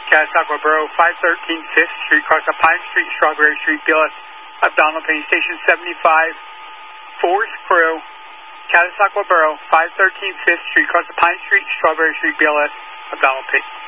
Catasauqua Borough, 513 5th Street, cross of Pine Street, Strawberry Street, BLS abdominal pain, station 75, 4th crew, Catasauqua Borough, 513 5th Street, cross of Pine Street, Strawberry Street, BLS abdominal pain.